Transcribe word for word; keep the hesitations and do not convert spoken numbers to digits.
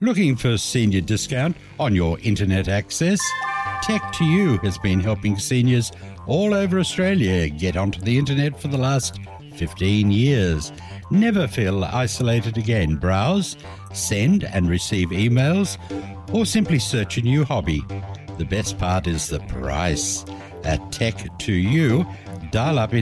Looking for senior discount on your internet access? Tech to You has been helping seniors all over Australia get onto the internet for the last fifteen years. Never feel isolated again. Browse, send and receive emails, or simply search a new hobby. The best part is the price. At Tech to You, dial up